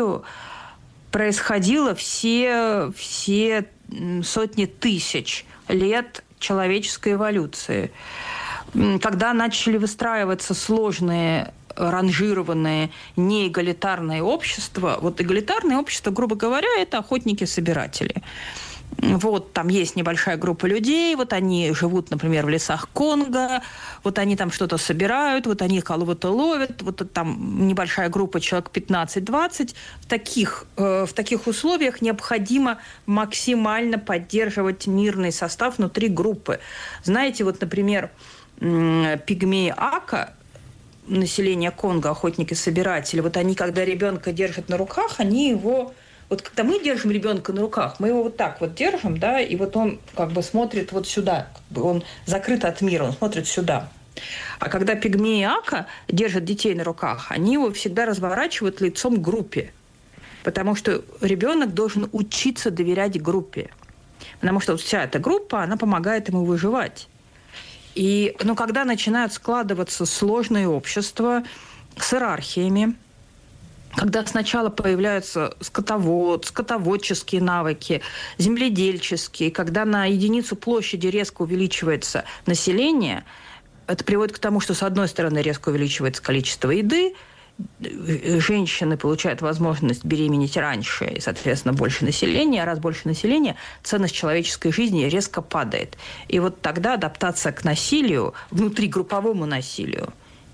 насилию происходило все сотни тысяч лет человеческой эволюции. Когда начали выстраиваться сложные, ранжированные, неэгалитарные общества, вот эгалитарное общество, грубо говоря, это охотники-собиратели. Вот там есть небольшая группа людей, вот они живут, например, в лесах Конго, вот они там что-то собирают, вот они кого-то ловят, вот там небольшая группа, человек 15-20. В таких условиях необходимо максимально поддерживать мирный состав внутри группы. Знаете, вот, например, пигмеи Ака, население Конго, охотники-собиратели, вот они, когда ребенка держат на руках, они его... Вот когда мы держим ребенка на руках, мы его вот так вот держим, да, и вот он как бы смотрит вот сюда, как бы он закрыт от мира, он смотрит сюда. А когда пигмеи Ака держат детей на руках, они его всегда разворачивают лицом к группе, потому что ребенок должен учиться доверять группе, потому что вот вся эта группа, она помогает ему выживать. И, когда начинают складываться сложные общества с иерархиями, когда сначала появляются скотоводческие навыки, земледельческие, когда на единицу площади резко увеличивается население, это приводит к тому, что, с одной стороны, резко увеличивается количество еды, женщины получают возможность беременеть раньше, и, соответственно, больше населения, а раз больше населения, ценность человеческой жизни резко падает. И вот тогда адаптация к насилию, внутригрупповому насилию,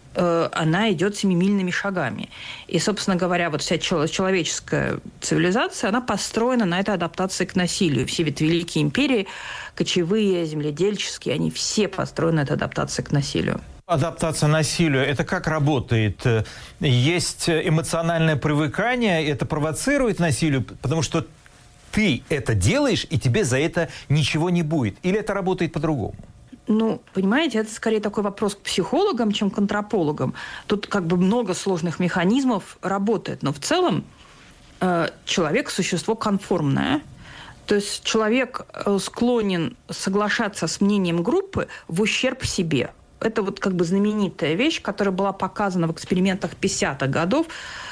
она идет семимильными шагами. И, собственно говоря, вот вся человеческая цивилизация, она построена на этой адаптации к насилию. Все ведь великие империи, кочевые, земледельческие, они все построены на этой адаптации к насилию. Адаптация к насилию, это как работает? Есть эмоциональное привыкание, это провоцирует насилию, потому что ты это делаешь, и тебе за это ничего не будет. Или это работает по-другому? Понимаете, это скорее такой вопрос к психологам, чем к антропологам. Тут как бы много сложных механизмов работает. Но в целом человек – существо конформное. То есть человек склонен соглашаться с мнением группы в ущерб себе. Это вот как бы знаменитая вещь, которая была показана в экспериментах 50-х годов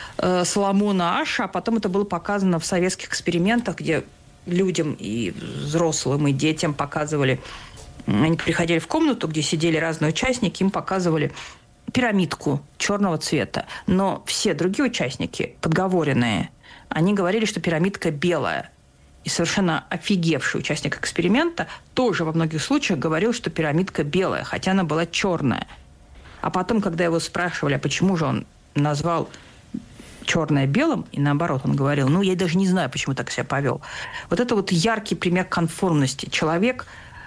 Соломона Аша, а потом это было показано в советских экспериментах, где людям и взрослым, и детям показывали... Они приходили в комнату, где сидели разные участники, им показывали пирамидку черного цвета. Но все другие участники, подговоренные, они говорили, что пирамидка белая. И совершенно офигевший участник эксперимента тоже во многих случаях говорил, что пирамидка белая, хотя она была черная. А потом, когда его спрашивали, а почему же он назвал черное белым, и наоборот, он говорил, я даже не знаю, почему так себя повел. Вот это вот яркий пример конформности. Человек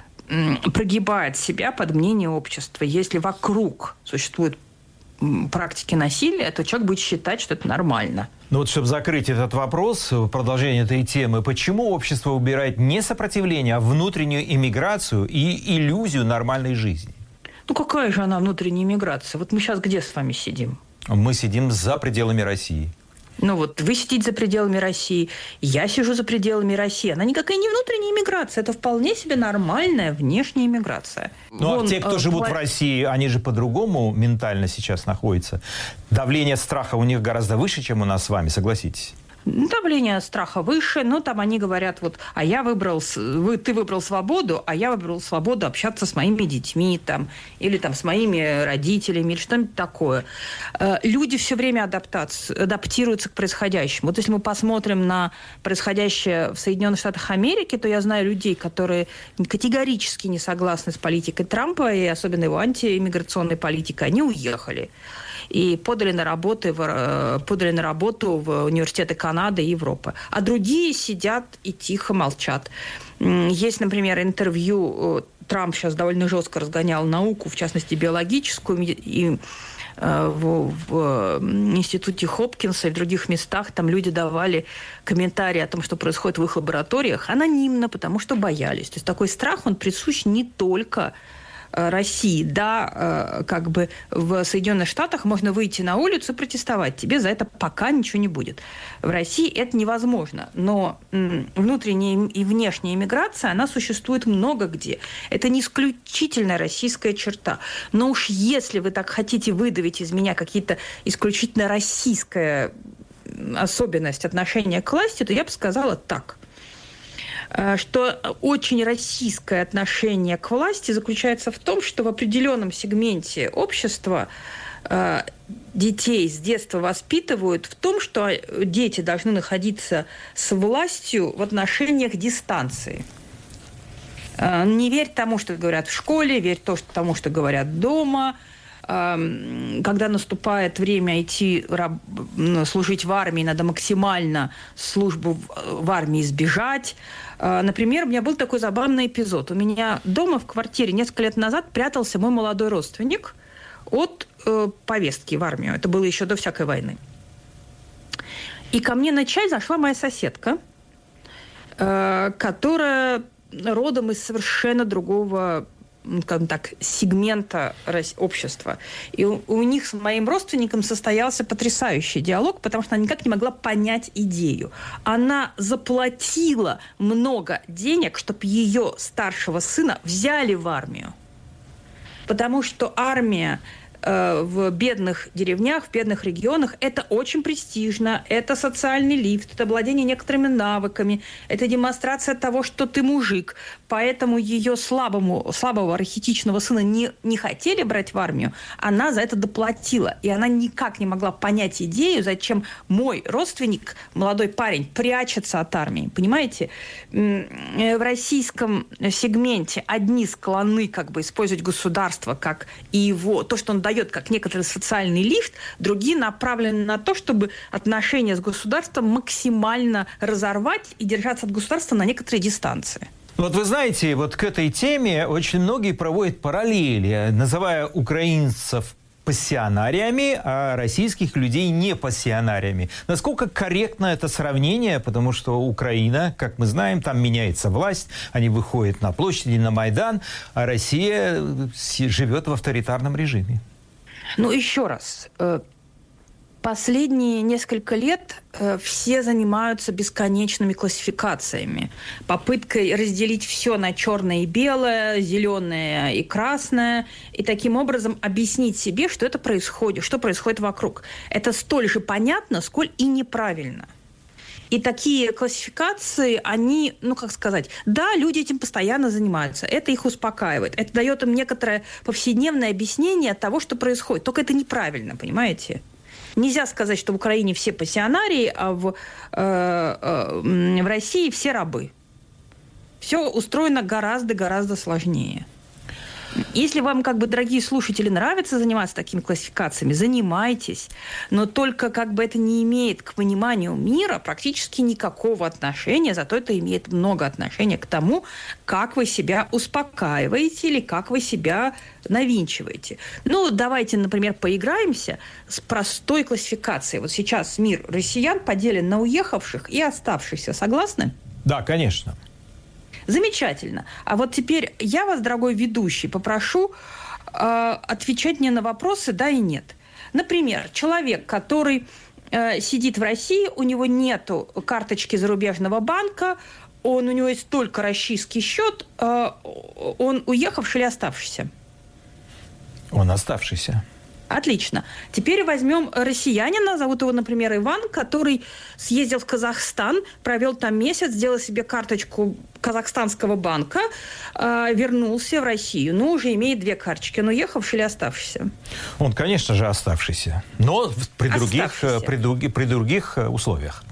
прогибает себя под мнение общества. Если вокруг существуют практики насилия, то человек будет считать, что это нормально. Чтобы закрыть этот вопрос, в продолжение этой темы, почему общество выбирает не сопротивление, а внутреннюю иммиграцию и иллюзию нормальной жизни? Какая же она внутренняя иммиграция? Вот мы сейчас где с вами сидим? Мы сидим за пределами России. Вы сидите за пределами России, я сижу за пределами России. Она никакая не внутренняя иммиграция, это вполне себе нормальная внешняя иммиграция. А те, кто живут в России, они же по-другому ментально сейчас находятся. Давление страха у них гораздо выше, чем у нас с вами, согласитесь? Давление страха выше, там они говорят, ты выбрал свободу, а я выбрал свободу общаться с моими детьми, или с моими родителями, или что-нибудь такое. Люди все время адаптируются к происходящему. Вот если мы посмотрим на происходящее в Соединенных Штатах Америки, то я знаю людей, которые категорически не согласны с политикой Трампа, и особенно его антииммиграционной политикой, они уехали. И подали на работу в университеты Канады и Европы. А другие сидят и тихо молчат. Есть, например, интервью, Трамп сейчас довольно жестко разгонял науку, в частности, биологическую, и в институте Хопкинса и в других местах там люди давали комментарии о том, что происходит в их лабораториях, анонимно, потому что боялись. То есть такой страх, он присущ не только России. Да, в Соединенных Штатах можно выйти на улицу и протестовать. Тебе за это пока ничего не будет. В России это невозможно. Но внутренняя и внешняя иммиграция, она существует много где. Это не исключительно российская черта. Но уж если вы так хотите выдавить из меня какие-то исключительно российские особенность отношения к власти, то я бы сказала так, что очень российское отношение к власти заключается в том, что в определенном сегменте общества детей с детства воспитывают в том, что дети должны находиться с властью в отношениях дистанции. Не верь тому, что говорят в школе, верь тому, что говорят дома. Когда наступает время идти служить в армии, надо максимально службу в армии избежать. Например, у меня был такой забавный эпизод. У меня дома в квартире несколько лет назад прятался мой молодой родственник от повестки в армию. Это было еще до всякой войны. И ко мне на чай зашла моя соседка, которая родом из совершенно другого, скажем так, сегмента общества. И у них с моим родственником состоялся потрясающий диалог, потому что она никак не могла понять идею. Она заплатила много денег, чтобы ее старшего сына взяли в армию. Потому что армия в бедных деревнях, в бедных регионах, это очень престижно, это социальный лифт, это владение некоторыми навыками, это демонстрация того, что ты мужик. Поэтому ее слабого рахитичного сына не хотели брать в армию, она за это доплатила. И она никак не могла понять идею, зачем мой родственник, молодой парень, прячется от армии. Понимаете? В российском сегменте одни склонны как бы использовать государство как и его, то, что он дает как некоторый социальный лифт, другие направлены на то, чтобы отношения с государством максимально разорвать и держаться от государства на некоторой дистанции. Вот вы знаете, вот к этой теме очень многие проводят параллели, называя украинцев пассионариями, а российских людей не пассионариями. Насколько корректно это сравнение, потому что Украина, как мы знаем, там меняется власть, они выходят на площади, на Майдан, а Россия живет в авторитарном режиме. Ну, еще раз. Последние несколько лет все занимаются бесконечными классификациями, попыткой разделить все на черное и белое, зеленое и красное, и таким образом объяснить себе, что это происходит, что происходит вокруг. Это столь же понятно, сколь и неправильно. И такие классификации, они, да, люди этим постоянно занимаются. Это их успокаивает. Это дает им некоторое повседневное объяснение того, что происходит. Только это неправильно, понимаете? Нельзя сказать, что в Украине все пассионарии, а в России все рабы. Все устроено гораздо сложнее. Если вам, дорогие слушатели, нравится заниматься такими классификациями, занимайтесь. Но только это не имеет к пониманию мира практически никакого отношения, зато это имеет много отношения к тому, как вы себя успокаиваете или как вы себя навинчиваете. Давайте, например, поиграемся с простой классификацией. Вот сейчас мир россиян поделен на уехавших и оставшихся. Согласны? Да, конечно. Замечательно. А вот теперь я вас, дорогой ведущий, попрошу отвечать мне на вопросы «да» и «нет». Например, человек, который сидит в России, у него нет карточки зарубежного банка, у него есть только российский счет, он уехавший или оставшийся? Он оставшийся. Отлично. Теперь возьмем россиянина, зовут его, например, Иван, который съездил в Казахстан, провел там месяц, сделал себе карточку казахстанского банка, вернулся в Россию. Но уже имеет две карточки. Он уехавший или оставшийся? Он, конечно же, оставшийся. Но при других условиях.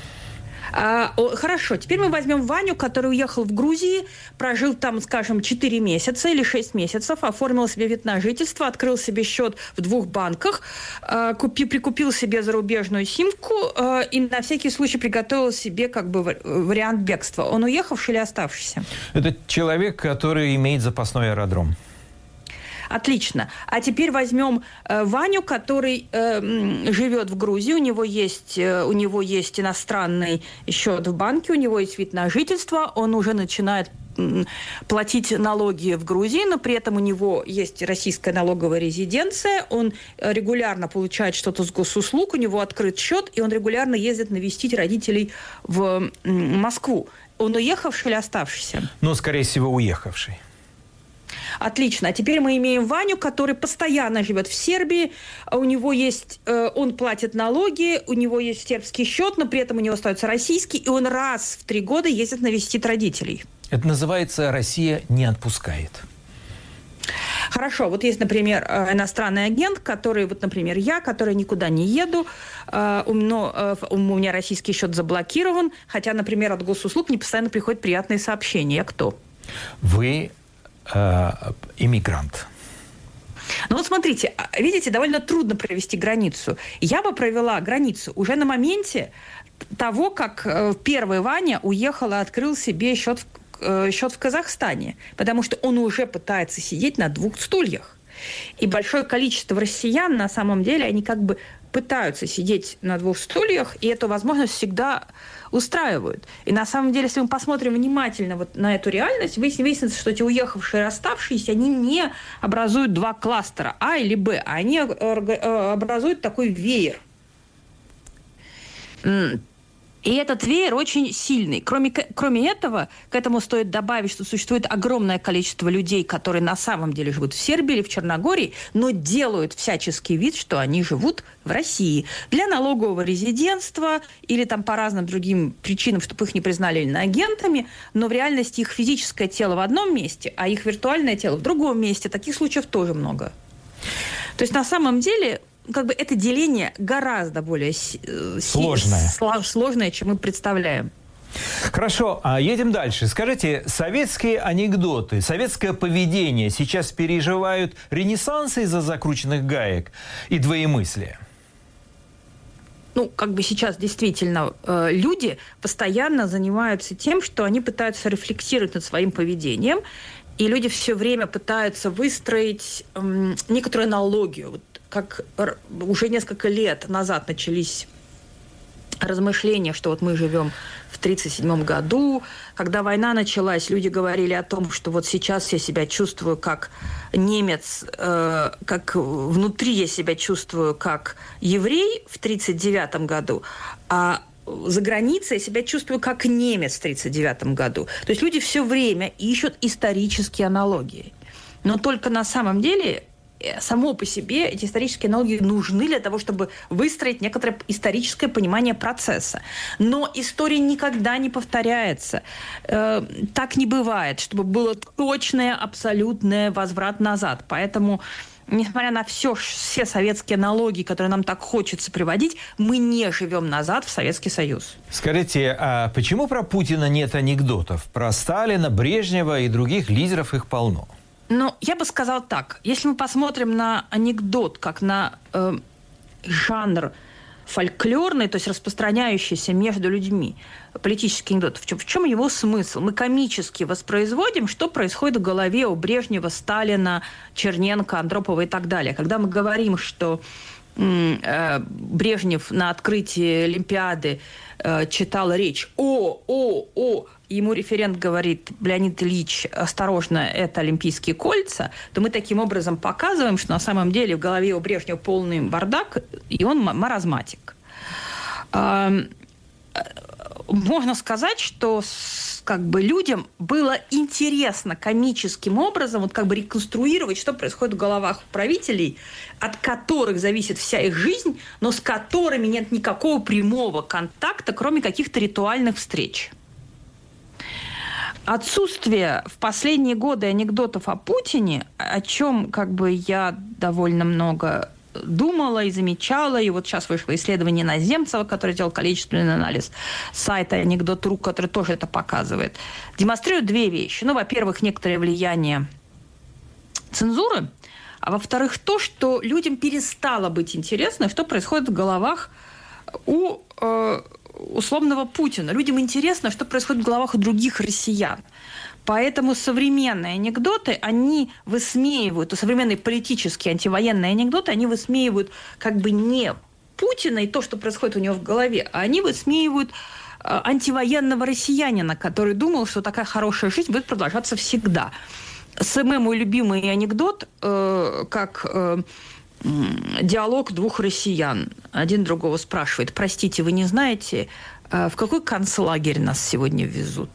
Хорошо, теперь мы возьмем Ваню, который уехал в Грузии, прожил там, 4 месяца или 6 месяцев, оформил себе вид на жительство, открыл себе счет в 2 банках, прикупил себе зарубежную симку и на всякий случай приготовил себе вариант бегства. Он уехавший или оставшийся? Это человек, который имеет запасной аэродром. Отлично. А теперь возьмем Ваню, который живет в Грузии, у него есть иностранный счет в банке, у него есть вид на жительство, он уже начинает платить налоги в Грузии, но при этом у него есть российская налоговая резиденция, он регулярно получает что-то с госуслуг, у него открыт счет, и он регулярно ездит навестить родителей в Москву. Он уехавший или оставшийся? Скорее всего, уехавший. Отлично. А теперь мы имеем Ваню, который постоянно живет в Сербии. У него есть, он платит налоги, у него есть сербский счет, но при этом у него остается российский, и он раз в 3 года ездит навестить родителей. Это называется «Россия не отпускает». Хорошо, вот есть, например, иностранный агент, который, вот, например, я, который никуда не еду, у меня российский счет заблокирован, хотя, например, от госуслуг мне постоянно приходят приятные сообщения. Я кто? Вы иммигрант. Ну вот смотрите, видите, довольно трудно провести границу. Я бы провела границу уже на моменте того, как первый Ваня уехал и открыл себе счет в Казахстане, потому что он уже пытается сидеть на 2 стульях. И большое количество россиян, на самом деле, они как бы пытаются сидеть на 2 стульях, и эту возможность всегда устраивают. И на самом деле, если мы посмотрим внимательно вот на эту реальность, выяснится, что эти уехавшие и расставшиеся, они не образуют 2 кластера, А или Б, а они образуют такой веер. И этот веер очень сильный. Кроме этого, к этому стоит добавить, что существует огромное количество людей, которые на самом деле живут в Сербии или в Черногории, но делают всяческий вид, что они живут в России. Для налогового резидентства или там по разным другим причинам, чтобы их не признали иноагентами, но в реальности их физическое тело в одном месте, а их виртуальное тело в другом месте. Таких случаев тоже много. То есть на самом деле как бы это деление гораздо более сложное, чем мы представляем. Хорошо, едем дальше. Скажите, советские анекдоты, советское поведение сейчас переживают ренессанс из-за закрученных гаек и двоемыслия? Ну, как бы сейчас действительно люди постоянно занимаются тем, что они пытаются рефлексировать над своим поведением, и люди все время пытаются выстроить некоторую аналогию. Вот как уже несколько лет назад начались размышления, что вот мы живем в 1937 году. Когда война началась, люди говорили о том, что вот сейчас я себя чувствую как немец, как внутри я себя чувствую как еврей в 1939 году, а за границей я себя чувствую как немец в 1939 году. То есть люди все время ищут исторические аналогии. Но только на самом деле само по себе эти исторические аналогии нужны для того, чтобы выстроить некоторое историческое понимание процесса. Но история никогда не повторяется. Так не бывает, чтобы было точное, абсолютное возврат назад. Поэтому, несмотря на все советские аналогии, которые нам так хочется приводить, мы не живем назад в Советский Союз. Скажите, а почему про Путина нет анекдотов? Про Сталина, Брежнева и других лидеров их полно. Ну, я бы сказала так. Если мы посмотрим на анекдот как на жанр фольклорный, то есть распространяющийся между людьми, политический анекдот, в чем его смысл? Мы комически воспроизводим, что происходит в голове у Брежнева, Сталина, Черненко, Андропова и так далее. Когда мы говорим, что Брежнев на открытии Олимпиады читал речь ему референт говорит: Леонид Ильич, осторожно, это олимпийские кольца, то мы таким образом показываем, что на самом деле в голове у Брежнева полный бардак, и он маразматик. Можно сказать, что как бы людям было интересно комическим образом вот как бы реконструировать, что происходит в головах правителей, от которых зависит вся их жизнь, но с которыми нет никакого прямого контакта, кроме каких-то ритуальных встреч. Отсутствие в последние годы анекдотов о Путине, о чем как бы я довольно много думала и замечала, и вот сейчас вышло исследование Наземцева, который делал количественный анализ сайта Анекдот.ру, который тоже это показывает, демонстрирует 2 вещи. Ну, во-первых, некоторое влияние цензуры, а во-вторых, то, что людям перестало быть интересно, что происходит в головах у условного Путина. Людям интересно, что происходит в головах у других россиян. Поэтому современные анекдоты, они высмеивают, современные политические антивоенные анекдоты, они высмеивают как бы не Путина и то, что происходит у него в голове, а они высмеивают антивоенного россиянина, который думал, что такая хорошая жизнь будет продолжаться всегда. Мой любимый анекдот, как диалог 2 россиян. Один другого спрашивает: простите, вы не знаете, в какой концлагерь нас сегодня везут?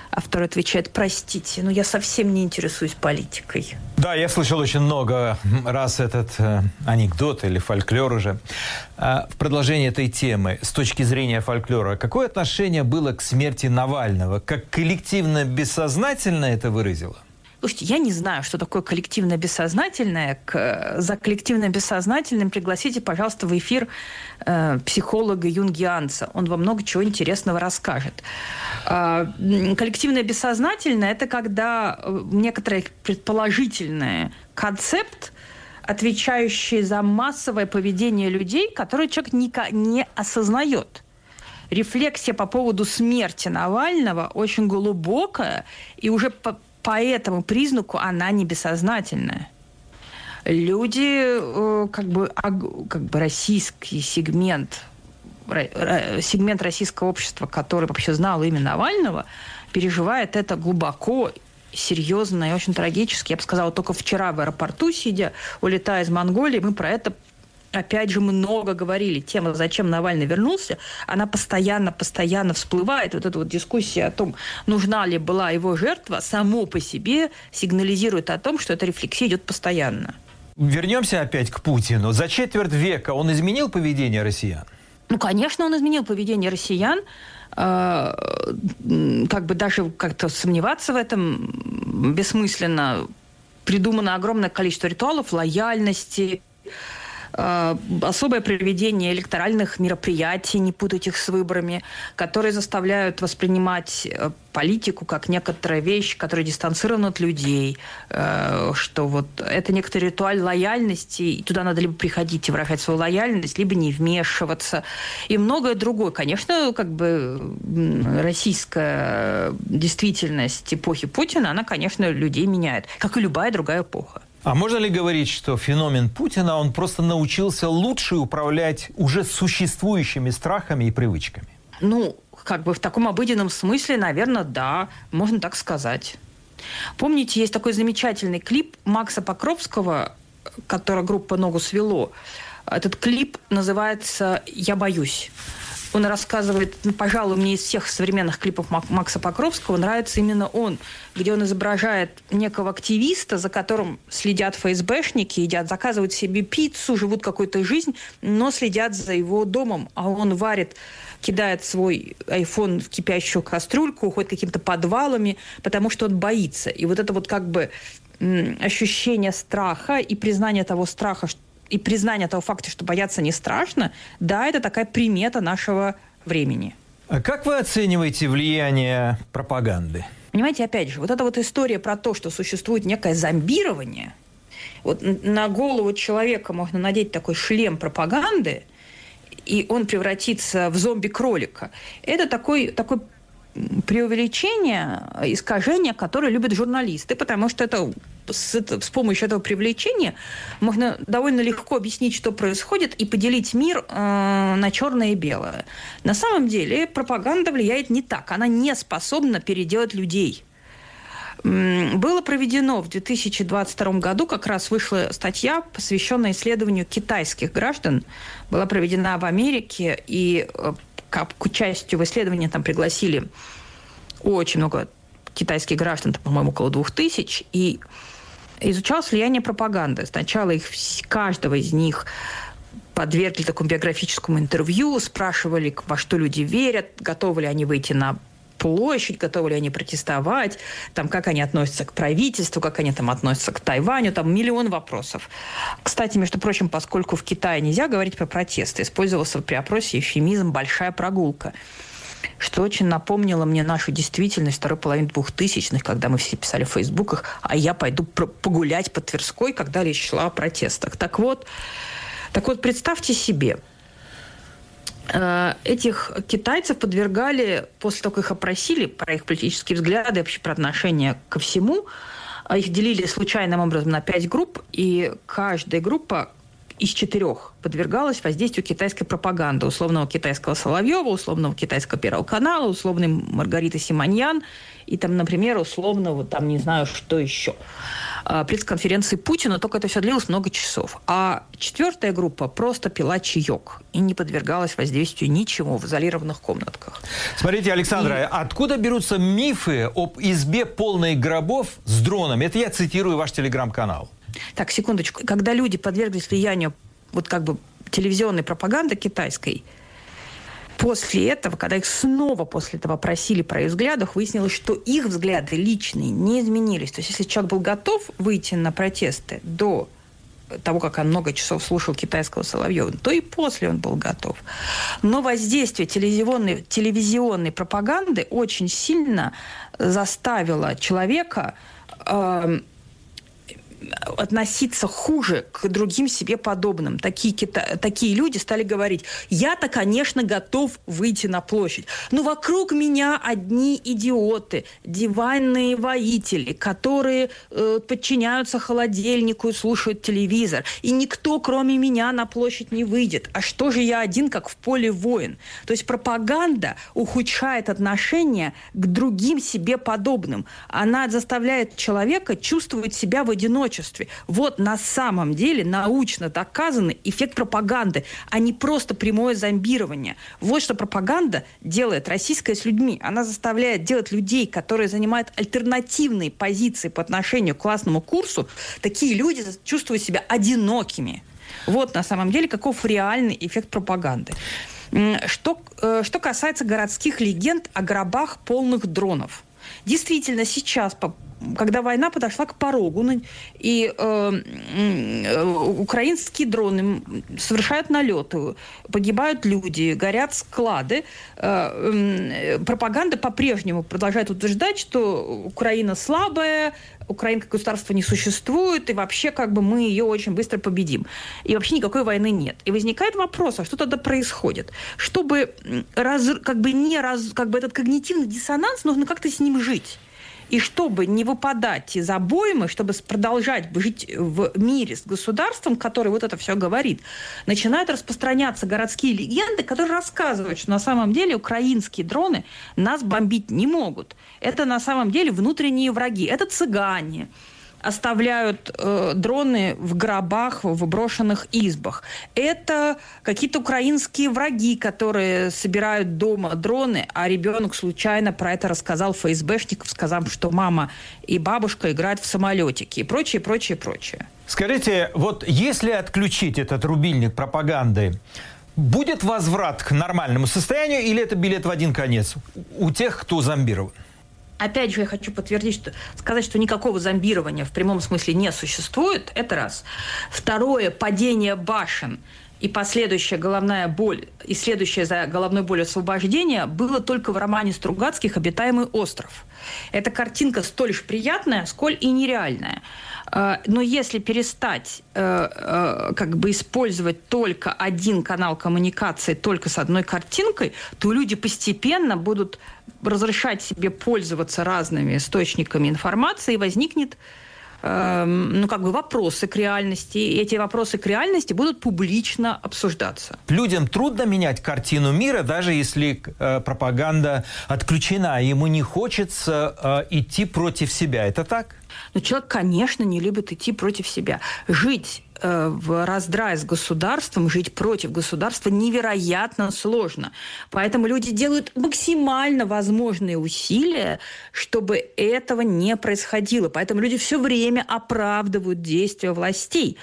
А второй отвечает: простите, но я совсем не интересуюсь политикой. Да, я слышал очень много раз этот анекдот или фольклор уже. В продолжении этой темы, с точки зрения фольклора, какое отношение было к смерти Навального? Как коллективно-бессознательно это выразило? Слушайте, я не знаю, что такое коллективно-бессознательное. За коллективно-бессознательным пригласите, пожалуйста, в эфир психолога юнгианца. Он вам много чего интересного расскажет. Коллективно-бессознательное – это когда некоторый предположительный концепт, отвечающий за массовое поведение людей, которое человек не осознает. Рефлексия по поводу смерти Навального очень глубокая, и уже по этому признаку она не бессознательная. Люди, как бы российский сегмент российского общества, который вообще знал имя Навального, переживает это глубоко, серьезно и очень трагически. Я бы сказала, только вчера в аэропорту, сидя, улетая из Монголии, мы про это опять же много говорили. Тема «Зачем Навальный вернулся?» она постоянно всплывает. Вот эта вот дискуссия о том, нужна ли была его жертва, само по себе сигнализирует о том, что эта рефлексия идет постоянно. Вернемся опять к Путину. За четверть века он изменил поведение россиян? Ну, конечно, он изменил поведение россиян. Как бы даже как-то сомневаться в этом бессмысленно. Придумано огромное количество ритуалов лояльности, особое проведение электоральных мероприятий, не путать их с выборами, которые заставляют воспринимать политику как некоторая вещь, которая дистанцирована от людей, что вот это некоторый ритуал лояльности, и туда надо либо приходить и выражать свою лояльность, либо не вмешиваться, и многое другое. Конечно, как бы российская действительность эпохи Путина, она, конечно, людей меняет, как и любая другая эпоха. А можно ли говорить, что феномен Путина, он просто научился лучше управлять уже существующими страхами и привычками? Ну, как бы в таком обыденном смысле, наверное, да, можно так сказать. Помните, есть такой замечательный клип Макса Покровского, который группа «Ногу свело». Этот клип называется «Я боюсь». Он рассказывает, пожалуй, мне из всех современных клипов Макса Покровского нравится именно он, где он изображает некого активиста, за которым следят ФСБшники, едят, заказывают себе пиццу, живут какой-то жизнь, но следят за его домом, а он варит, кидает свой айфон в кипящую кастрюльку, уходит какими-то подвалами, потому что он боится. И вот это вот как бы ощущение страха и признание того страха, и признание того факта, что бояться не страшно, да, это такая примета нашего времени. А как вы оцениваете влияние пропаганды? Понимаете, опять же, вот эта вот история про то, что существует некое зомбирование, вот на голову человека можно надеть такой шлем пропаганды, и он превратится в зомби-кролика. Это такое преувеличение, искажение, которое любят журналисты, потому что с помощью этого привлечения можно довольно легко объяснить, что происходит, и поделить мир на черное и белое. На самом деле пропаганда влияет не так. Она не способна переделать людей. Было проведено в 2022 году, как раз вышла статья, посвященная исследованию китайских граждан. Была проведена в Америке, и к участию в исследовании там пригласили очень много китайских граждан, по-моему, около 2000, и изучалось влияние пропаганды. Сначала каждого из них подвергли такому биографическому интервью, спрашивали, во что люди верят, готовы ли они выйти на площадь, готовы ли они протестовать, там, как они относятся к правительству, как они там относятся к Тайваню, там миллион вопросов. Кстати, между прочим, поскольку в Китае нельзя говорить про протесты, использовался при опросе эвфемизм «большая прогулка», что очень напомнило мне нашу действительность второй половины 2000-х, когда мы все писали в фейсбуках, а я пойду погулять по Тверской, когда речь шла о протестах. Так вот, представьте себе, этих китайцев подвергали, после того, как их опросили про их политические взгляды, вообще про отношение ко всему, их делили случайным образом на 5 групп, и каждая группа из 4 подвергалась воздействию китайской пропаганды. Условного китайского Соловьева, условного китайского Первого канала, условной Маргариты Симоньян и, там, например, условного, там, не знаю, что еще. пресс-конференции Путина, только это все длилось много часов. А четвертая группа просто пила чаек и не подвергалась воздействию ничего в изолированных комнатках. Смотрите, Александра, откуда берутся мифы об избе полной гробов с дронами? Это я цитирую ваш телеграм-канал. Так, секундочку. Когда люди подверглись влиянию вот как бы телевизионной пропаганды китайской, после этого, когда их снова после этого просили про их взгляды, выяснилось, что их взгляды личные не изменились. То есть, если человек был готов выйти на протесты до того, как он много часов слушал китайского Соловьева, то и после он был готов. Но воздействие телевизионной пропаганды очень сильно заставило человека относиться хуже к другим себе подобным. Такие люди стали говорить: я-то, конечно, готов выйти на площадь, но вокруг меня одни идиоты, диванные воители, которые подчиняются холодильнику и слушают телевизор, и никто, кроме меня, на площадь не выйдет. А что же я один, как в поле воин? То есть пропаганда ухудшает отношение к другим себе подобным. Она заставляет человека чувствовать себя в одиночестве. Вот на самом деле научно доказанный эффект пропаганды, а не просто прямое зомбирование. Вот что пропаганда делает российская с людьми. Она заставляет делать людей, которые занимают альтернативные позиции по отношению к классному курсу, такие люди чувствуют себя одинокими. Вот на самом деле каков реальный эффект пропаганды. Что касается городских легенд о гробах полных дронов. Действительно, сейчас, когда война подошла к порогу, и украинские дроны совершают налеты, погибают люди, горят склады, пропаганда по-прежнему продолжает утверждать, что Украина слабая, Украина как государство не существует, и вообще как бы мы ее очень быстро победим. И вообще никакой войны нет. И возникает вопрос, а что тогда происходит? Чтобы этот когнитивный диссонанс, нужно как-то с ним жить. И чтобы не выпадать из обоймы, чтобы продолжать жить в мире с государством, которое вот это все говорит, начинают распространяться городские легенды, которые рассказывают, что на самом деле украинские дроны нас бомбить не могут. Это на самом деле внутренние враги. Это цыгане оставляют дроны в гробах, в брошенных избах. Это какие-то украинские враги, которые собирают дома дроны, а ребенок случайно про это рассказал ФСБшникам, сказав, что мама и бабушка играют в самолетики и прочее, прочее, прочее. Скажите, вот если отключить этот рубильник пропаганды, будет возврат к нормальному состоянию или это билет в один конец у тех, кто зомбирован? Опять же, я хочу сказать, что никакого зомбирования в прямом смысле не существует. Это раз. Второе, падение башен и последующая головная боль, и следующее за головной болью освобождение было только в романе Стругацких «Обитаемый остров». Эта картинка столь же приятная, сколь и нереальная. Но если перестать использовать только один канал коммуникации, только с одной картинкой, то люди постепенно будут разрешать себе пользоваться разными источниками информации, и возникнет вопросы к реальности. И эти вопросы к реальности будут публично обсуждаться. Людям трудно менять картину мира, даже если пропаганда отключена. Ему не хочется идти против себя. Это так? Но человек, конечно, не любит идти против себя. Жить в раздрае с государством, жить против государства невероятно сложно. Поэтому люди делают максимально возможные усилия, чтобы этого не происходило. Поэтому люди все время оправдывают действия властей.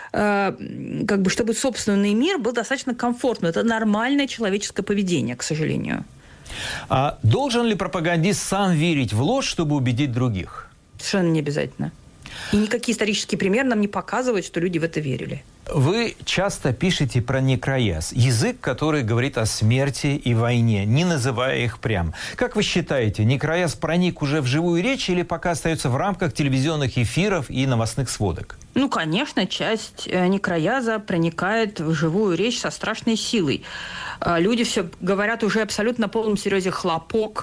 Чтобы собственный мир был достаточно комфортным. Это нормальное человеческое поведение, к сожалению. А должен ли пропагандист сам верить в ложь, чтобы убедить других? Совершенно не обязательно. И никакие исторические примеры нам не показывают, что люди в это верили. Вы часто пишете про некраяз, язык, который говорит о смерти и войне, не называя их прям. Как вы считаете, некраяз проник уже в живую речь или пока остается в рамках телевизионных эфиров и новостных сводок? Конечно, часть некраяза проникает в живую речь со страшной силой. Люди все говорят уже абсолютно на полном серьезе «хлопок».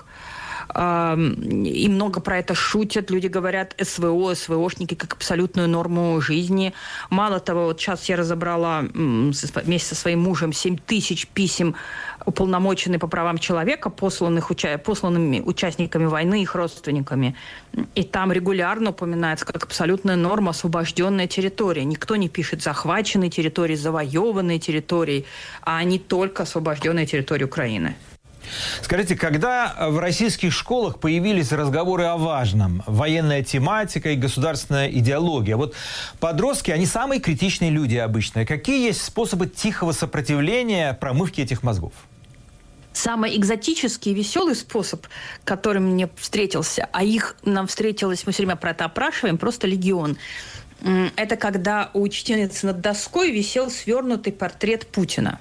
И много про это шутят. Люди говорят СВО, СВОшники как абсолютную норму жизни. Мало того, вот сейчас я разобрала вместе со своим мужем 7 тысяч писем уполномоченные по правам человека, посланными участниками войны, их родственниками. И там регулярно упоминается как абсолютная норма освобожденная территория. Никто не пишет захваченные территории, завоеванные территории, а не только освобожденные территории Украины. Скажите, когда в российских школах появились разговоры о важном, военная тематика и государственная идеология, вот подростки, они самые критичные люди обычно. Какие есть способы тихого сопротивления промывки этих мозгов? Самый экзотический и веселый способ, который мне встретился, а их нам встретилось, мы все время про это опрашиваем, просто легион. Это когда у учительницы над доской висел свернутый портрет Путина.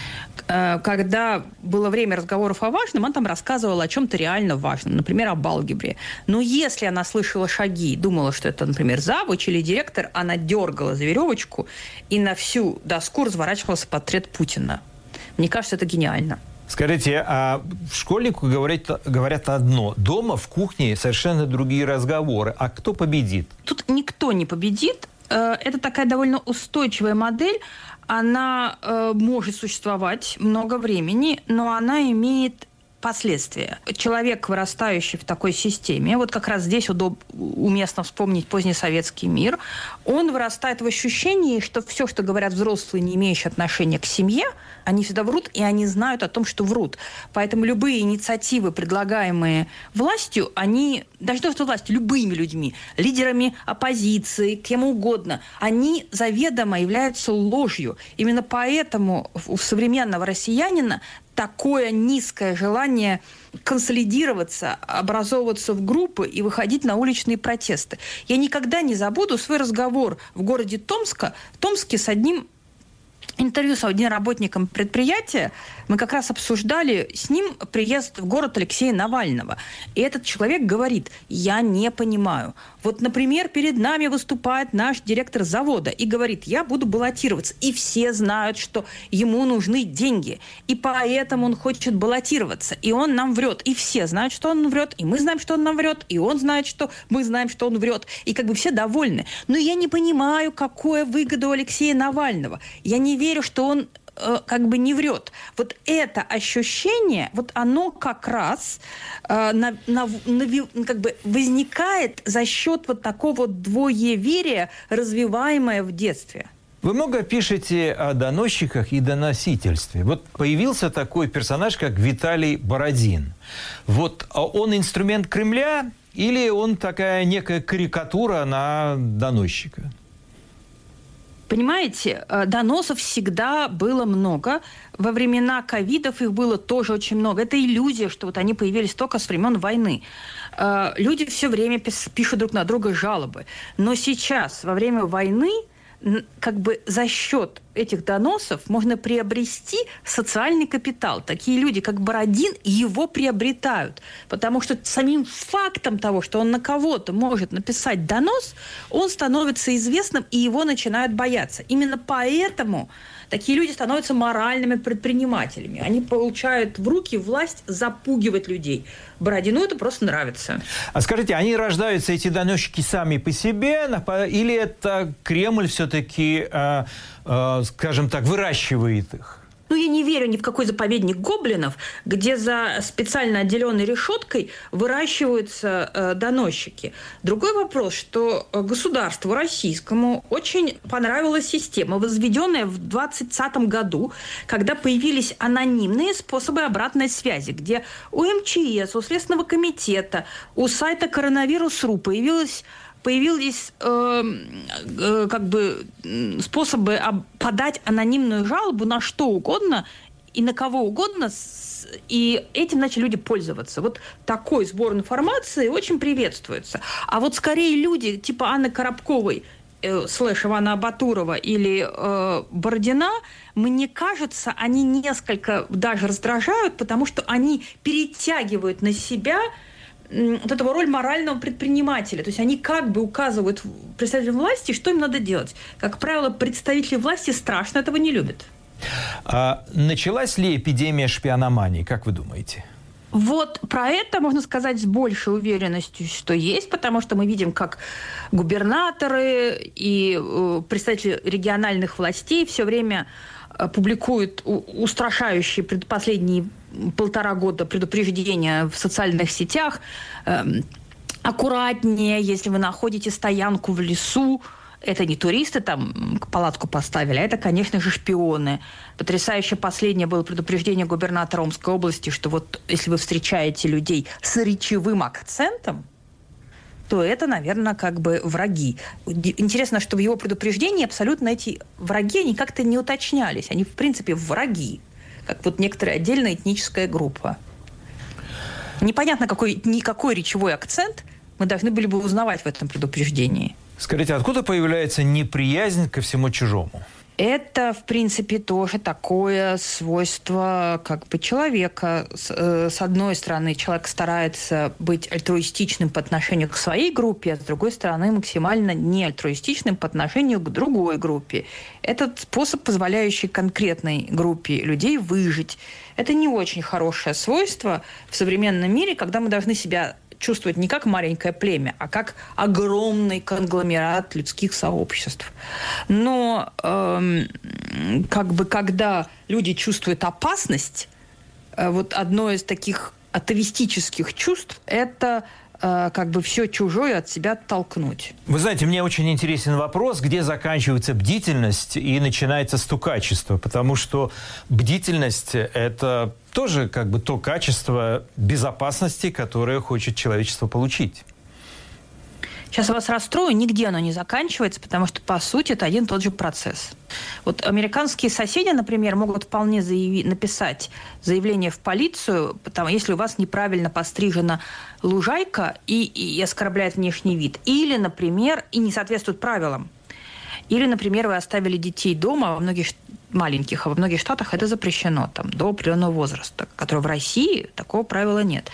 Когда было время разговоров о важном, она там рассказывала о чем-то реально важном, например, об алгебре. Но если она слышала шаги, думала, что это, например, завуч или директор, она дергала за веревочку, и на всю доску разворачивался портрет Путина. Мне кажется, это гениально. Скажите, а школьнику говорят одно, дома в кухне совершенно другие разговоры. А кто победит? Тут никто не победит. Это такая довольно устойчивая модель. Она может существовать много времени, но она имеет последствия. Человек, вырастающий в такой системе, вот как раз здесь уместно вспомнить позднесоветский мир, он вырастает в ощущении, что все, что говорят взрослые, не имеющие отношения к семье, они всегда врут, и они знают о том, что врут. Поэтому любые инициативы, предлагаемые властью, они, даже то, что властью, любыми людьми, лидерами оппозиции, кем угодно, они заведомо являются ложью. Именно поэтому у современного россиянина такое низкое желание консолидироваться, образовываться в группы и выходить на уличные протесты. Я никогда не забуду свой разговор в городе Томске с одним интервью с одним работником предприятия. Мы как раз обсуждали с ним приезд в город Алексея Навального. И этот человек говорит: я не понимаю. Вот, например, перед нами выступает наш директор завода и говорит: я буду баллотироваться. И все знают, что ему нужны деньги. И поэтому он хочет баллотироваться. И он нам врет. И все знают, что он врет. И мы знаем, что он нам врет. И он знает, что мы знаем, что он врет. И как бы все довольны. Но я не понимаю, какая выгода у Алексея Навального. Я не верю, что он как бы не врет. Вот это ощущение, вот оно как раз как бы возникает за счет вот такого двоеверия, развиваемое в детстве. Вы много пишете о доносчиках и доносительстве. Вот появился такой персонаж, как Виталий Бородин. Вот он инструмент Кремля или он такая некая карикатура на доносчика? Понимаете, доносов всегда было много. Во времена ковидов их было тоже очень много. Это иллюзия, что вот они появились только с времен войны. Люди все время пишут друг на друга жалобы. Но сейчас, во время войны, как бы за счет этих доносов можно приобрести социальный капитал. Такие люди, как Бородин, его приобретают. Потому что самим фактом того, что он на кого-то может написать донос, он становится известным, и его начинают бояться. Именно поэтому такие люди становятся моральными предпринимателями. Они получают в руки власть запугивать людей. Бородину это просто нравится. А скажите, они рождаются, эти доносчики, сами по себе, или это Кремль все-таки, скажем так, выращивает их? Ну, я не верю ни в какой заповедник гоблинов, где за специально отделенной решеткой выращиваются доносчики. Другой вопрос, что государству российскому очень понравилась система, возведенная в 2020 году, когда появились анонимные способы обратной связи, где у МЧС, у Следственного комитета, у сайта Коронавирус.ру появились как бы способы подать анонимную жалобу на что угодно и на кого угодно, и этим начали люди пользоваться. Вот такой сбор информации очень приветствуется. А вот скорее люди типа Анны Коробковой / Ивана Абатурова или Бородина, мне кажется, они несколько даже раздражают, потому что они перетягивают на себя вот эту роль морального предпринимателя. То есть они как бы указывают представителям власти, что им надо делать. Как правило, представители власти страшно этого не любят. А началась ли эпидемия шпиономании, как вы думаете? Вот про это можно сказать с большей уверенностью, что есть, потому что мы видим, как губернаторы и представители региональных властей все время публикует устрашающие последние 1,5 года предупреждения в социальных сетях. Аккуратнее, если вы находите стоянку в лесу. Это не туристы там палатку поставили, а это, конечно же, шпионы. Потрясающе последнее было предупреждение губернатора Омской области, что вот если вы встречаете людей с речевым акцентом, то это, наверное, как бы враги. Интересно, что в его предупреждении абсолютно эти враги, они как-то не уточнялись. Они, в принципе, враги, как вот некоторая отдельная этническая группа. Непонятно, никакой речевой акцент мы должны были бы узнавать в этом предупреждении. Скажите, откуда появляется неприязнь ко всему чужому? Это, в принципе, тоже такое свойство как бы человека. С одной стороны, человек старается быть альтруистичным по отношению к своей группе, а с другой стороны, максимально не альтруистичным по отношению к другой группе. Этот способ, позволяющий конкретной группе людей выжить. Это не очень хорошее свойство в современном мире, когда мы должны себя чувствовать не как маленькое племя, а как огромный конгломерат людских сообществ. Но как бы когда люди чувствуют опасность, вот одно из таких атовистических чувств – это как бы все чужое от себя оттолкнуть. Вы знаете, мне очень интересен вопрос, где заканчивается бдительность и начинается стукачество, потому что бдительность – это тоже как бы то качество безопасности, которое хочет человечество получить. Сейчас я вас расстрою, нигде оно не заканчивается, потому что, по сути, это один и тот же процесс. Вот американские соседи, например, могут вполне написать заявление в полицию, если у вас неправильно пострижена лужайка и оскорбляет внешний вид. Или, например, и не соответствует правилам. Или, например, вы оставили детей дома, во многих маленьких, а во многих штатах это запрещено до определенного возраста, которого в России такого правила нет.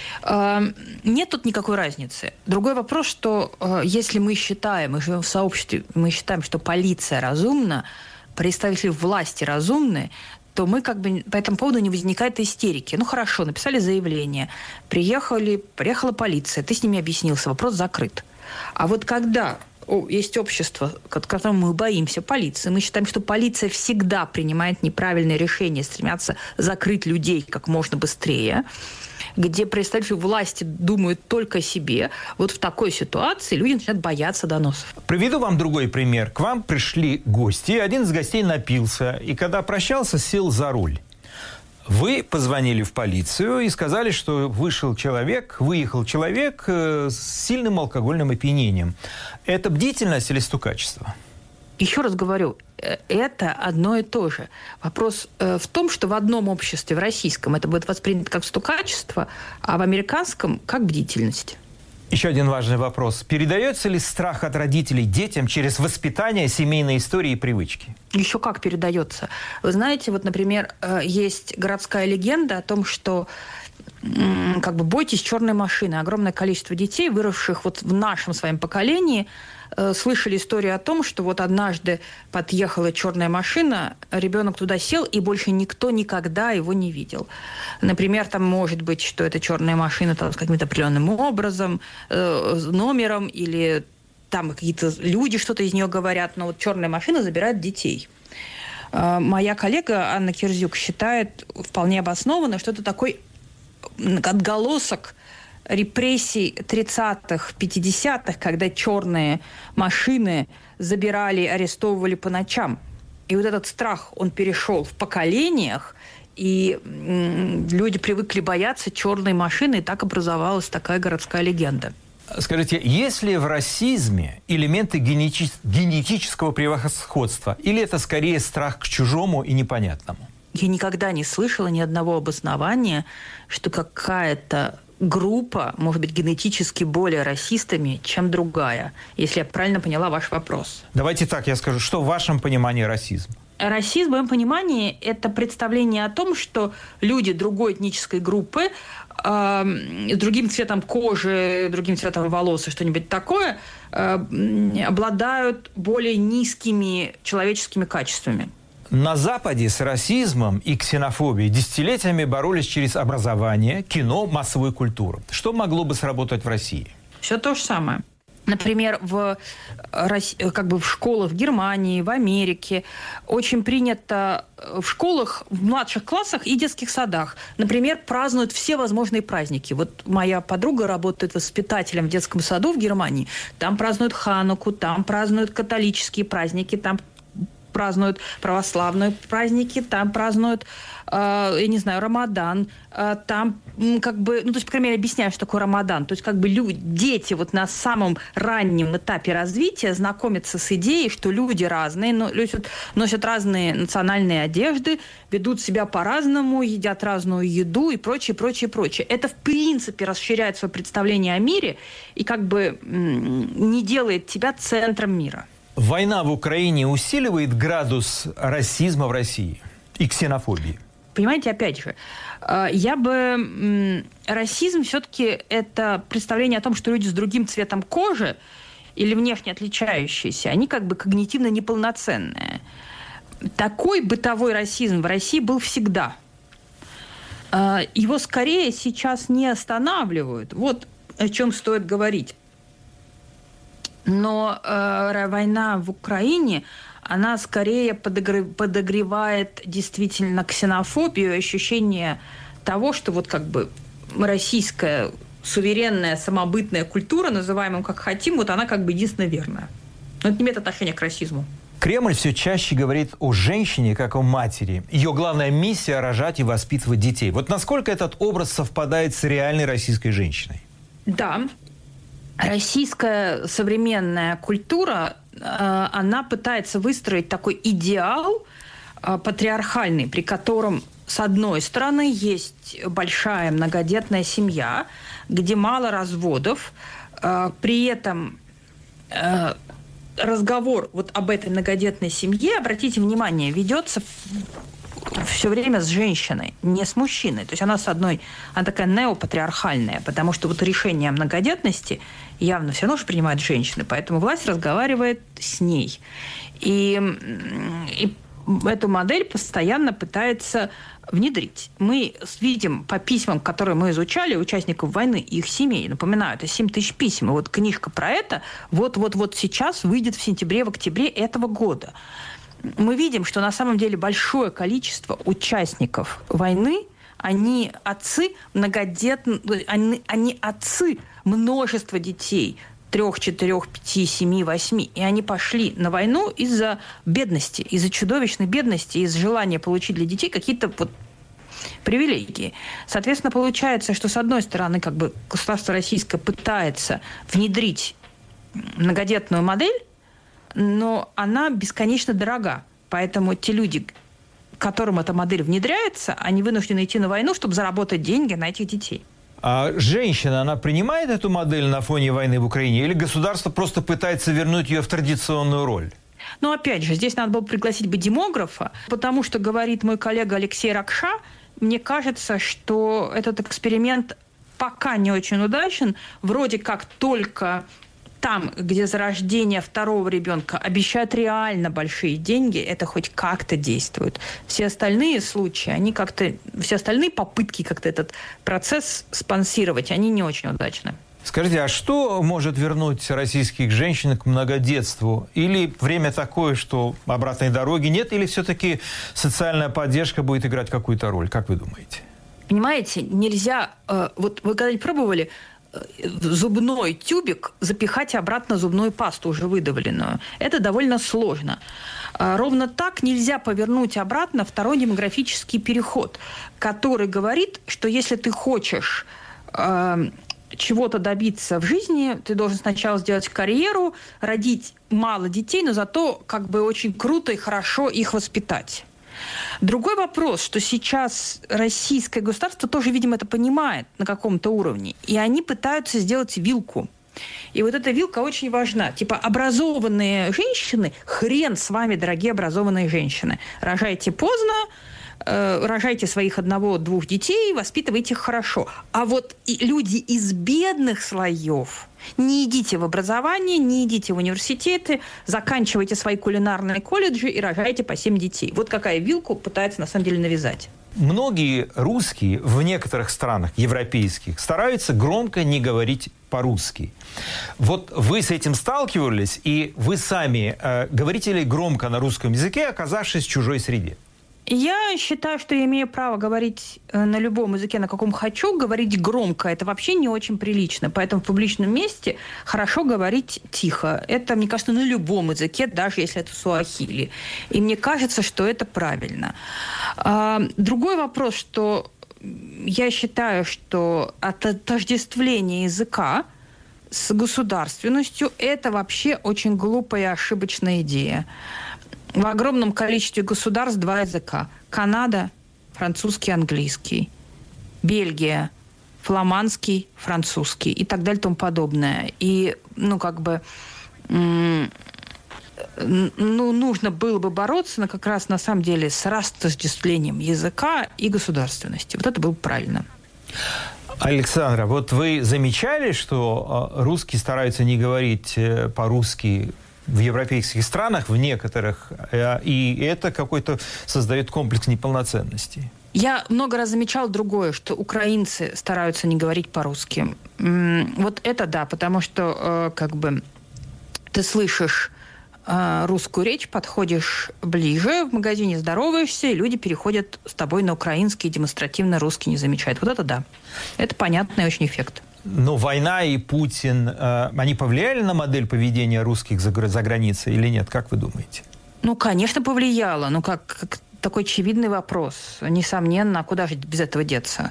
Нет тут никакой разницы. Другой вопрос, что если мы считаем, мы живем в сообществе, мы считаем, что полиция разумна, представители власти разумны, то мы как бы по этому поводу не возникает истерики. Ну хорошо, написали заявление, приехала полиция, ты с ними объяснился, вопрос закрыт. А вот когда есть общество, которому мы боимся, полиции. Мы считаем, что полиция всегда принимает неправильные решения, стремятся закрыть людей как можно быстрее, где представители власти думают только о себе. Вот в такой ситуации люди начинают бояться доносов. Приведу вам другой пример. К вам пришли гости, один из гостей напился, и когда прощался, сел за руль. Вы позвонили в полицию и сказали, что выехал человек с сильным алкогольным опьянением. Это бдительность или стукачество? Еще раз говорю, это одно и то же. Вопрос в том, что в одном обществе, в российском, это будет воспринято как стукачество, а в американском – как бдительность. Еще один важный вопрос. Передается ли страх от родителей детям через воспитание, семейной истории и привычки? Еще как передается. Вы знаете, вот, например, есть городская легенда о том, что как бы бойтесь черной машины. Огромное количество детей, выросших вот в нашем своем поколении, слышали историю о том, что вот однажды подъехала черная машина, ребенок туда сел, и больше никто никогда его не видел. Например, там может быть, что эта черная машина там, с каким-то определенным образом, номером, или там какие-то люди что-то из нее говорят, но вот черная машина забирает детей. Моя коллега Анна Кирзюк считает вполне обоснованно, что это такой отголосок репрессий 30-х, 50-х, когда черные машины забирали, арестовывали по ночам. И вот этот страх, он перешел в поколениях, и люди привыкли бояться черной машины, и так образовалась такая городская легенда. Скажите, есть ли в расизме элементы генетического превосходства, или это скорее страх к чужому и непонятному? Я никогда не слышала ни одного обоснования, что какая-то группа может быть генетически более расистами, чем другая, если я правильно поняла ваш вопрос. Давайте так, я скажу, что в вашем понимании расизм? Расизм, в моем понимании, это представление о том, что люди другой этнической группы с другим цветом кожи, другим цветом волос и что-нибудь такое обладают более низкими человеческими качествами. На Западе с расизмом и ксенофобией десятилетиями боролись через образование, кино, массовую культуру. Что могло бы сработать в России? Все то же самое. Например, как бы в школах в Германии, в Америке очень принято в школах, в младших классах и детских садах, например, празднуют все возможные праздники. Вот моя подруга работает воспитателем в детском саду в Германии. Там празднуют Хануку, там празднуют католические праздники, там празднуют православные праздники, там празднуют, я не знаю, Рамадан, там как бы, ну, то есть, по крайней мере, объясняю, что такое Рамадан. То есть, как бы дети вот на самом раннем этапе развития знакомятся с идеей, что люди разные, носят разные национальные одежды, ведут себя по-разному, едят разную еду и прочее, прочее, прочее. Это, в принципе, расширяет свое представление о мире и как бы не делает тебя центром мира. Война в Украине усиливает градус расизма в России и ксенофобии? Понимаете, опять же, расизм все-таки это представление о том, что люди с другим цветом кожи или внешне отличающиеся, они как бы когнитивно неполноценные. Такой бытовой расизм в России был всегда. Его скорее сейчас не останавливают. Вот о чем стоит говорить. Но война в Украине, она скорее подогревает действительно ксенофобию, ощущение того, что вот как бы российская суверенная самобытная культура, называемая как хотим, вот она как бы единственно верная. Но это не имеет отношения к расизму. Кремль все чаще говорит о женщине как о матери. Ее главная миссия – рожать и воспитывать детей. Вот насколько этот образ совпадает с реальной российской женщиной? Да. Российская современная культура, она пытается выстроить такой идеал патриархальный, при котором, с одной стороны, есть большая многодетная семья, где мало разводов, при этом разговор вот об этой многодетной семье, обратите внимание, ведется все время с женщиной, не с мужчиной. То есть она она такая неопатриархальная, потому что вот решение о многодетности явно все равно же принимают женщины, поэтому власть разговаривает с ней. И эту модель постоянно пытается внедрить. Мы видим по письмам, которые мы изучали, участников войны и их семей, напоминаю, это 7 тысяч писем, и вот книжка про это вот сейчас выйдет в сентябре, в октябре этого года. Мы видим, что на самом деле большое количество участников войны, они отцы многодетных, они отцы множества детей, 3, 4, 5, 7, 8. И они пошли на войну из-за бедности, из-за чудовищной бедности, из-за желания получить для детей какие-то вот привилегии. Соответственно, получается, что с одной стороны, как бы государство российское пытается внедрить многодетную модель, но она бесконечно дорога. Поэтому те люди, которым эта модель внедряется, они вынуждены идти на войну, чтобы заработать деньги на этих детей. А женщина, она принимает эту модель на фоне войны в Украине? Или государство просто пытается вернуть ее в традиционную роль? Но опять же, здесь надо было пригласить бы демографа, потому что, говорит мой коллега Алексей Ракша, мне кажется, что этот эксперимент пока не очень удачен. Вроде как только там, где за рождение второго ребенка обещают реально большие деньги, это хоть как-то действует. Все остальные случаи, все остальные попытки как-то этот процесс спонсировать, они не очень удачны. Скажите, а что может вернуть российских женщин к многодетству? Или время такое, что обратной дороги нет? Или все-таки социальная поддержка будет играть какую-то роль? Как вы думаете? Понимаете, нельзя... Вот вы когда-нибудь пробовали зубной тюбик запихать обратно зубную пасту, уже выдавленную? Это довольно сложно. Ровно так нельзя повернуть обратно второй демографический переход, который говорит, что если ты хочешь чего-то добиться в жизни, ты должен сначала сделать карьеру, родить мало детей, но зато как бы очень круто и хорошо их воспитать. Другой вопрос, что сейчас российское государство тоже, видимо, это понимает на каком-то уровне, и они пытаются сделать вилку. И вот эта вилка очень важна. Типа образованные женщины, хрен с вами, дорогие образованные женщины. Рожайте поздно, рожайте своих 1-2 детей, воспитывайте их хорошо. А вот и люди из бедных слоев, не идите в образование, не идите в университеты, заканчивайте свои кулинарные колледжи и рожайте по 7 детей. Вот какая вилку пытается на самом деле навязать. многие русские в некоторых странах европейских стараются громко не говорить по-русски. Вот вы с этим сталкивались, и вы сами говорите ли громко на русском языке, оказавшись в чужой среде? Я считаю, что я имею право говорить на любом языке, на каком хочу. Говорить громко – это вообще не очень прилично. Поэтому в публичном месте хорошо говорить тихо. Это, мне кажется, на любом языке, даже если это суахили. И мне кажется, что это правильно. Другой вопрос, что я считаю, что отождествление языка с государственностью – это вообще очень глупая и ошибочная идея. В огромном количестве государств два языка. Канада – французский, английский. Бельгия – фламандский, французский и так далее и тому подобное. И, нужно было бы бороться как раз на самом деле с растождествлением языка и государственности. Вот это было бы правильно. Александра, вот вы замечали, что русские стараются не говорить по-русски в европейских странах, в некоторых, и это какой-то создает комплекс неполноценности? Я много раз замечала другое, что украинцы стараются не говорить по-русски. Вот это да, потому что ты слышишь русскую речь, подходишь ближе, в магазине здороваешься, и люди переходят с тобой на украинский, демонстративно русский не замечают. Вот это да. Это понятный очень эффект. Но война и Путин, они повлияли на модель поведения русских за границей или нет? Как вы думаете? Конечно, повлияло. Как такой очевидный вопрос. Несомненно, а куда же без этого деться?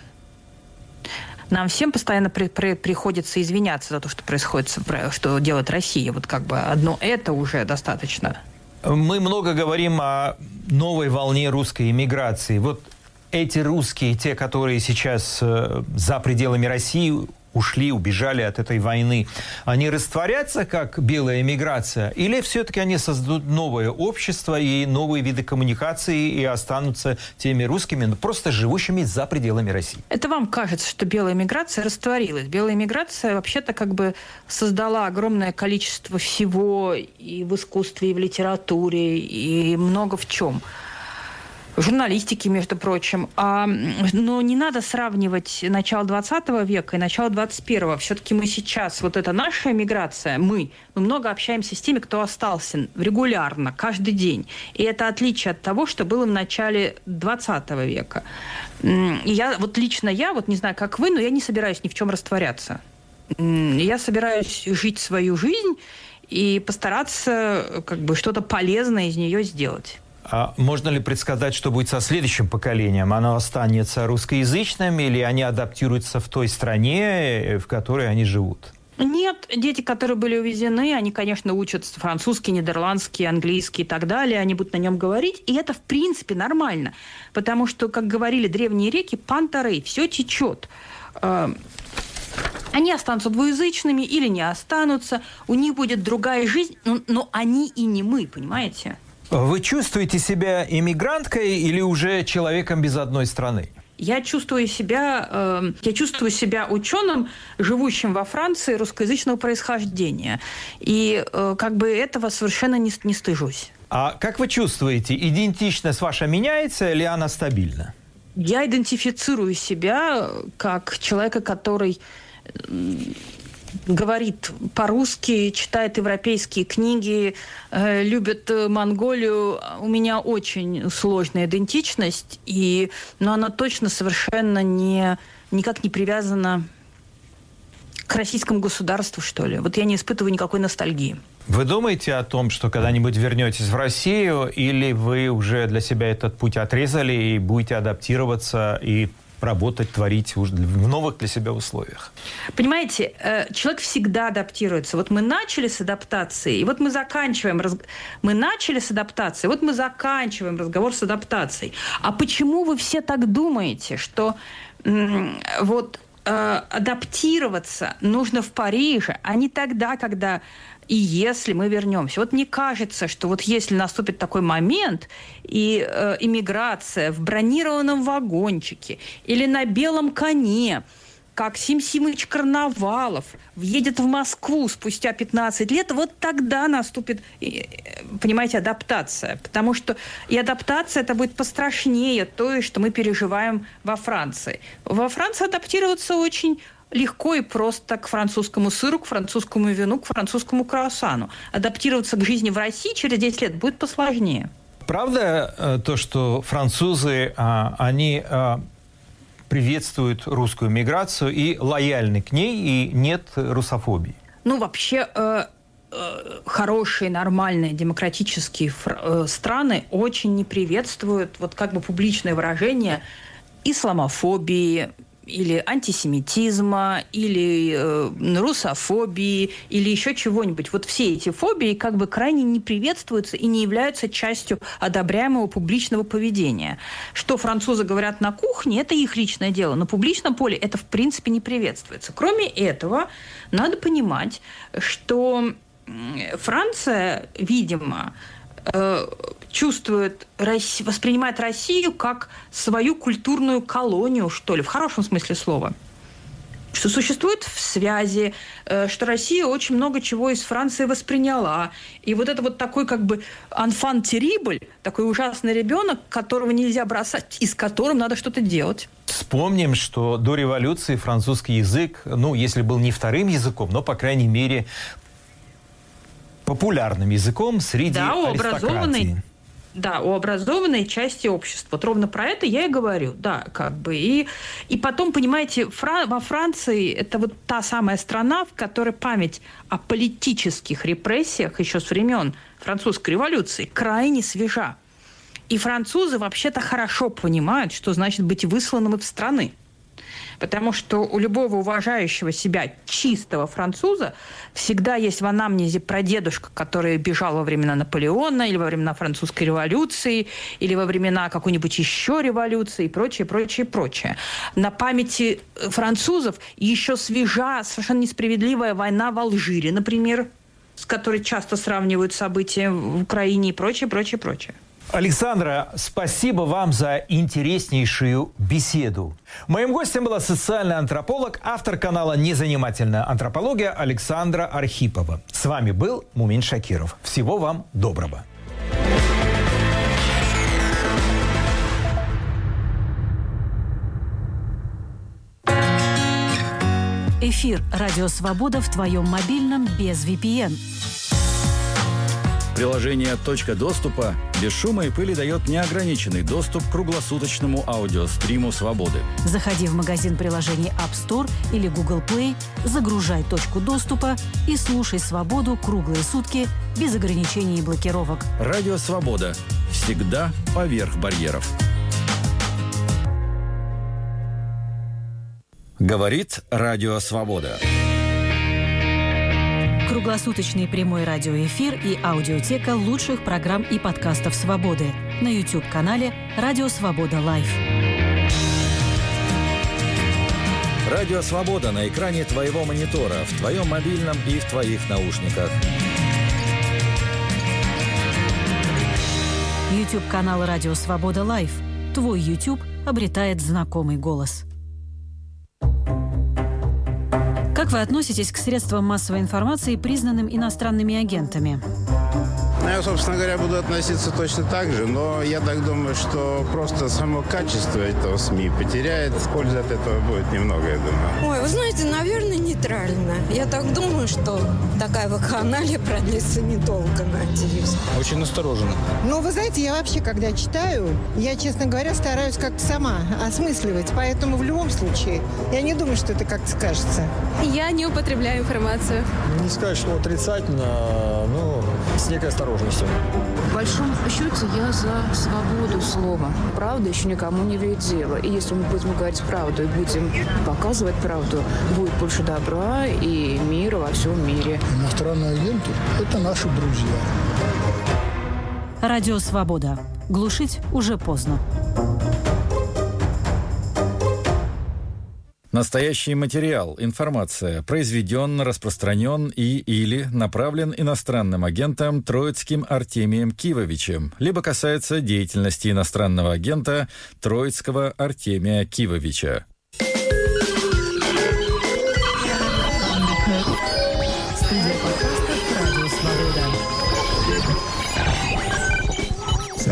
Нам всем постоянно приходится извиняться за то, что происходит, что делает Россия. Вот одно это уже достаточно. Мы много говорим о новой волне русской эмиграции. Вот эти русские, те, которые сейчас за пределами России ушли, убежали от этой войны, они растворятся, как белая эмиграция, или все-таки они создадут новое общество и новые виды коммуникации и останутся теми русскими, но просто живущими за пределами России? Это вам кажется, что белая эмиграция растворилась. Белая эмиграция вообще-то создала огромное количество всего и в искусстве, и в литературе, и много в чем. В журналистике, между прочим. Но не надо сравнивать начало 20 века и начало 21-го. Все-таки мы сейчас, вот это наша эмиграция, мы много общаемся с теми, кто остался регулярно, каждый день. И это отличие от того, что было в начале 20 века. И лично я, не знаю, как вы, но я не собираюсь ни в чем растворяться. Я собираюсь жить свою жизнь и постараться что-то полезное из нее сделать. А можно ли предсказать, что будет со следующим поколением? Оно останется русскоязычным или они адаптируются в той стране, в которой они живут? Нет, дети, которые были увезены, они, конечно, учат французский, нидерландский, английский и так далее. Они будут на нем говорить, и это, в принципе, нормально. Потому что, как говорили древние реки, панта-рей, все течет. Они останутся двуязычными или не останутся. У них будет другая жизнь, но они и не мы, понимаете? Вы чувствуете себя иммигранткой или уже человеком без одной страны? Я чувствую себя ученым, живущим во Франции русскоязычного происхождения. И этого совершенно не стыжусь. А как вы чувствуете, идентичность ваша меняется или она стабильна? Я идентифицирую себя как человека, который говорит по-русски, читает европейские книги, любит Монголию. У меня очень сложная идентичность, но она точно совершенно никак не привязана к российскому государству, что ли. Вот я не испытываю никакой ностальгии. Вы думаете о том, что когда-нибудь вернетесь в Россию, или вы уже для себя этот путь отрезали и будете адаптироваться и работать, творить в новых для себя условиях? Понимаете, человек всегда адаптируется. Вот мы начали с адаптацией, и вот мы заканчиваем. Мы начали с адаптацией, вот мы заканчиваем разговор с адаптацией. А почему вы все так думаете, что адаптироваться нужно в Париже, а не тогда, когда и если мы вернемся? Вот мне кажется, что если наступит такой момент, и иммиграция в бронированном вагончике или на белом коне как Сим Симыч Карнавалов въедет в Москву спустя 15 лет, вот тогда наступит, понимаете, адаптация. Потому что и адаптация это будет пострашнее той, что мы переживаем во Франции. Во Франции адаптироваться очень легко и просто к французскому сыру, к французскому вину, к французскому круассану. Адаптироваться к жизни в России через 10 лет будет посложнее. Правда то, что французы, они приветствуют русскую миграцию и лояльны к ней, и нет русофобии? Ну, вообще, хорошие, нормальные, демократические страны очень не приветствуют, вот как бы публичное выражение, исламофобии, или антисемитизма, или русофобии, или еще чего-нибудь. Вот все эти фобии как бы крайне не приветствуются и не являются частью одобряемого публичного поведения. Что французы говорят на кухне, это их личное дело. На публичном поле это в принципе не приветствуется. Кроме этого, надо понимать, что Франция, видимо, воспринимает Россию как свою культурную колонию, что ли, в хорошем смысле слова. Что существует в связи, что Россия очень много чего из Франции восприняла. И вот это вот такой как бы enfant terrible, такой ужасный ребенок, которого нельзя бросать и с которым надо что-то делать. Вспомним, что до революции французский язык, ну, если был не вторым языком, но, по крайней мере, популярным языком среди аристократии. У образованной части общества. Вот ровно про это я и говорю. Да, как бы. И потом, понимаете, во Франции это вот та самая страна, в которой память о политических репрессиях еще с времен французской революции крайне свежа. И французы вообще-то хорошо понимают, что значит быть высланным из страны. Потому что у любого уважающего себя чистого француза всегда есть в анамнезе прадедушка, который бежал во времена Наполеона или во времена французской революции, или во времена какой-нибудь еще революции и прочее, прочее, прочее. На памяти французов еще свежа совершенно несправедливая война в Алжире, например, с которой часто сравнивают события в Украине и прочее, прочее, прочее. Александра, спасибо вам за интереснейшую беседу. Моим гостем была социальный антрополог, автор канала «Незанимательная антропология» Александра Архипова. С вами был Мумин Шакиров. Всего вам доброго. Эфир «Радио Свобода» в твоем мобильном без VPN. Приложение «Точка доступа» без шума и пыли дает неограниченный доступ к круглосуточному аудиостриму «Свободы». Заходи в магазин приложений App Store или Google Play, загружай «Точку доступа» и слушай «Свободу» круглые сутки без ограничений и блокировок. Радио «Свобода». Всегда поверх барьеров. Говорит Радио Свобода. Круглосуточный прямой радиоэфир и аудиотека лучших программ и подкастов «Свободы» на YouTube-канале «Радио Свобода Лайв». Радио Свобода на экране твоего монитора, в твоем мобильном и в твоих наушниках. YouTube-канал «Радио Свобода Лайв». Твой YouTube обретает знакомый голос. Как вы относитесь к средствам массовой информации, признанным иностранными агентами? Я, собственно говоря, буду относиться точно так же, но я так думаю, что просто само качество этого СМИ потеряет, пользы от этого будет немного, я думаю. Ой, вы знаете, наверное, нейтрально. Я так думаю, что такая вакханалия продлится недолго, надеюсь. Очень настороженно. Ну, вы знаете, я вообще, когда читаю, я, честно говоря, стараюсь как-то сама осмысливать, поэтому в любом случае я не думаю, что это как-то скажется. Я не употребляю информацию. Не сказать, что отрицательно, но с некой осторожностью. В большом счете я за свободу слова. Правда еще никому не вредит дело. И если мы будем говорить правду и будем показывать правду, будет больше добра и мира во всем мире. Иностранные агенты – это наши друзья. Радио «Свобода». Глушить уже поздно. Настоящий материал, информация произведен, распространен или направлен иностранным агентом Троицким Артемием Кивовичем, либо касается деятельности иностранного агента Троицкого Артемия Кивовича.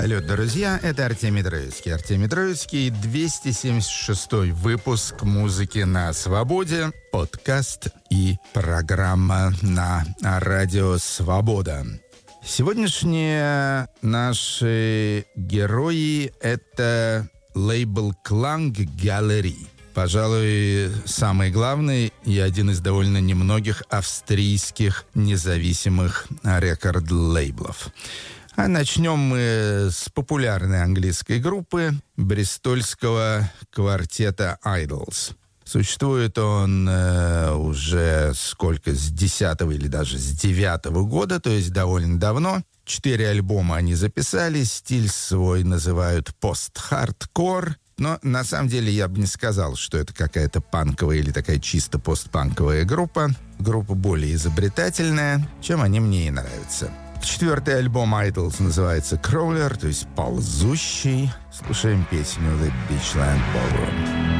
Салют, друзья, это Артемий Троицкий. Артемий Троицкий, 276-й выпуск «Музыки на свободе», подкаст и программа на радио «Свобода». Сегодняшние наши герои – это лейбл Klang Gallery. Пожалуй, самый главный и один из довольно немногих австрийских независимых рекорд-лейблов. А начнем мы с популярной английской группы бристольского квартета Idols. Существует он уже сколько, с 10-го или даже с 9-го года, то есть довольно давно. 4 альбома они записали, стиль свой называют пост-хардкор. Но на самом деле я бы не сказал, что это какая-то панковая или такая чисто постпанковая группа. Группа более изобретательная, чем они мне и нравятся. 4-й альбом Idols называется «Crawler», то есть «ползущий». Слушаем песню «The Beachland Ballroom».